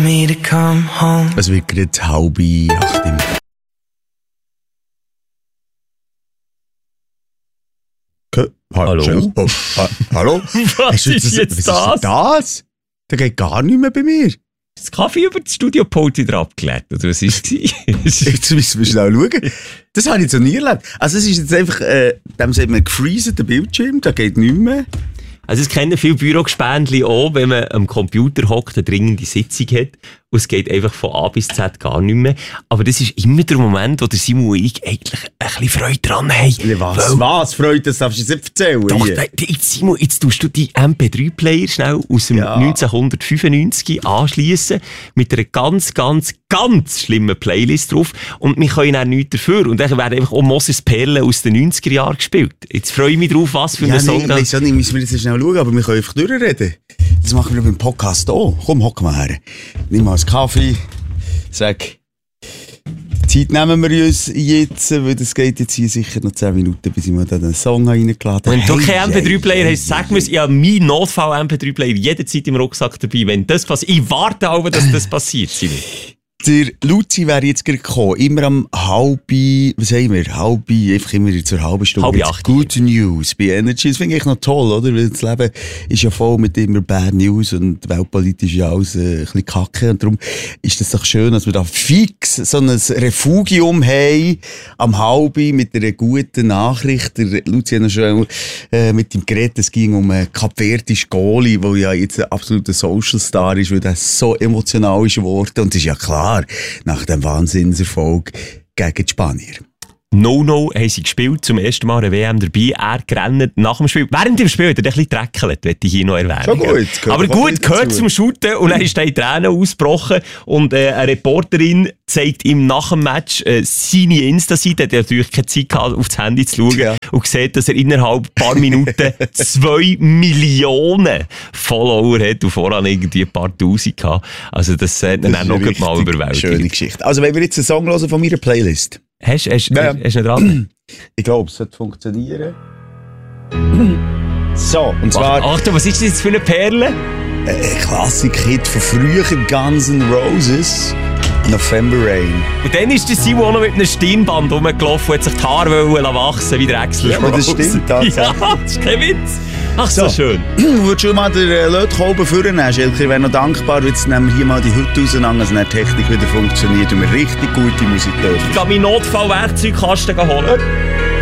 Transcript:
me to come home. Es wird gerade 7:30. Hallo? Hallo? Was ist jetzt das? Das? Der geht gar nicht mehr bei mir. Das Kaffee über das Studiopult wieder abgelegt, oder was ist es? Jetzt müssen wir schnell schauen. Das habe ich jetzt noch nie erlebt. Also es ist jetzt einfach, dem sagt man gefreezter Bildschirm, da geht nichts mehr. Also es kennen viele Bürogespendli auch, wenn man am Computer hockt, eine dringende Sitzung hat und es geht einfach von A bis Z gar nicht mehr. Aber das ist immer der Moment, wo der Simon und ich eigentlich ein bisschen Freude dran haben. Was Freude, das darfst du jetzt nicht erzählen. Doch, Simon, jetzt tust du die MP3-Player schnell aus dem 1995 anschliessen mit einer ganz, ganz, ganz schlimmen Playlist drauf und wir können auch nichts dafür. Und dann werden einfach auch Moses Perlen aus den 90er Jahren gespielt. Jetzt freue ich mich drauf, was für einen Song da... Ich weiß nicht, müssen wir jetzt schnell schauen, aber wir können einfach durchreden. Das machen wir beim Podcast auch. Komm, hock mal her. Nimm mal einen Kaffee. Sag, Zeit nehmen wir uns jetzt, weil das geht jetzt hier sicher noch 10 Minuten, bis ich mal den Song reingeladen habe. Wenn du keinen MP3-Player hast, sag mir es, ich habe meinen Notfall-MP3-Player jederzeit im Rucksack dabei. Wenn das passiert, ich warte aber, dass das passiert. Der Luzi wäre jetzt gerade gekommen, immer am was haben wir, einfach immer zur halben Stunde. 7:30. Good News bei Energy. Das finde ich noch toll, oder? Weil das Leben ist ja voll mit immer Bad News und weltpolitisch ja alles ein bisschen kacke. Und darum ist das doch schön, dass wir da fix so ein Refugium haben, am 7:30 mit einer guten Nachricht. Der Luzi hat noch schon mit dem Gerät, es ging um einen kapverdischen Goalie, der ja jetzt ein absoluter Social Star ist, weil der so emotional ist geworden. Und es ist ja klar, nach dem Wahnsinnserfolg gegen die Spanier. No haben sie gespielt, zum ersten Mal eine WM dabei. Er gerannt nach dem Spiel. Während dem Spiel hat er ein bisschen dreckelt, möchte ich hier noch erwähnen. Schon gut. Aber gut, gehört zum Shooten und dann ist da in Tränen ausgebrochen und eine Reporterin zeigt ihm nach dem Match seine Insta-Seite. Er hat natürlich keine Zeit gehabt, auf das Handy zu schauen und sieht, dass er innerhalb ein paar Minuten 2 Millionen Follower hat und voran irgendwie ein paar Tausend gehabt. Also das hat ihn auch noch mal überwältigt. Schöne Geschichte. Also wenn wir jetzt einen Song hören von meiner Playlist. Hast du ihn dran? Ich glaube, es wird funktionieren. So, und zwar... Achtung, was ist das jetzt für eine Perle? Ein Klassik-Hit von früher, Guns N' Roses, November Rain. Und dann ist der Simon auch noch mit einem Stirnband rumgelaufen und hat sich die Haare wachsen wie der Axel. Ja, aber das stimmt tatsächlich. Ja, das ist kein Witz. Ach, so schön. Würdest du mal den Lötkolben vornehmen, Schelke? Ich wäre noch dankbar, jetzt nehmen wir hier mal die Hütte auseinander, dass die Technik wieder funktioniert und wir richtig gute Musik dürfen. Ich kann meinen Notfallwerkzeugkasten holen.